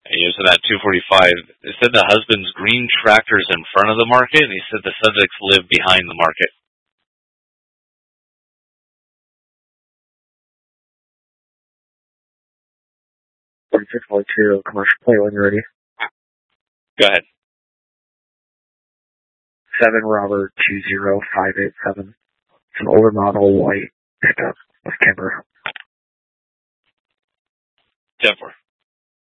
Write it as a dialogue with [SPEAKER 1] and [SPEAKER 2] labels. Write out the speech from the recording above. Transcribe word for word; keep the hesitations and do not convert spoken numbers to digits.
[SPEAKER 1] And he was in that two forty-five. They said the husband's green tractor's in front of the market, and he said the subjects live behind the market.
[SPEAKER 2] forty-six point two, commercial plate when you're ready.
[SPEAKER 1] Go ahead.
[SPEAKER 2] seven Robert two zero five eight seven. It's an older model white pickup with camper.
[SPEAKER 1] ten four.